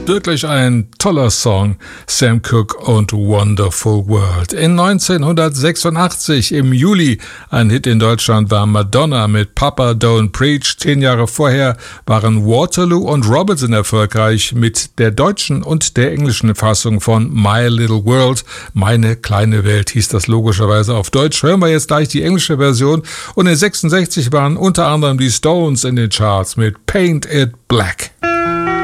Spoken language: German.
Wirklich ein toller Song, Sam Cooke und Wonderful World. In 1986 im Juli ein Hit in Deutschland war Madonna mit Papa Don't Preach. 10 Jahre vorher waren Waterloo und Robinson erfolgreich mit der deutschen und der englischen Fassung von My Little World. Meine kleine Welt hieß das logischerweise auf Deutsch. Hören wir jetzt gleich die englische Version. Und in 66 waren unter anderem die Stones in den Charts mit Paint It Black.